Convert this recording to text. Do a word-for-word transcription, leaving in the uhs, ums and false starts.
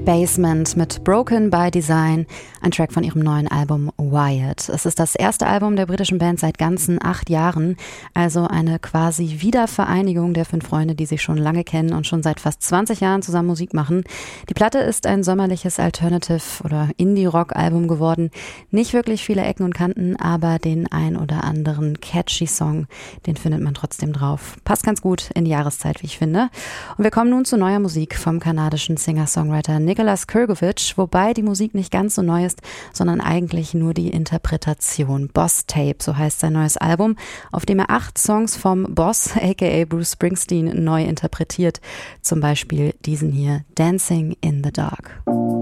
Basement mit Broken by Design, ein Track von ihrem neuen Album Wired. Es ist das erste Album der britischen Band seit ganzen acht Jahren, also eine quasi Wiedervereinigung der fünf Freunde, die sich schon lange kennen und schon seit fast zwanzig Jahren zusammen Musik machen. Die Platte ist ein sommerliches Alternative- oder Indie-Rock-Album geworden. Nicht wirklich viele Ecken und Kanten, aber den ein oder anderen catchy Song, den findet man trotzdem drauf. Passt ganz gut in die Jahreszeit, wie ich finde. Und wir kommen nun zu neuer Musik vom kanadischen Singer-Songwriter Nicholas Krgovich, wobei die Musik nicht ganz so neu ist, sondern eigentlich nur die Interpretation. Boss Tape, so heißt sein neues Album, auf dem er acht Songs vom Boss, aka Bruce Springsteen, neu interpretiert. Zum Beispiel diesen hier, Dancing in the Dark.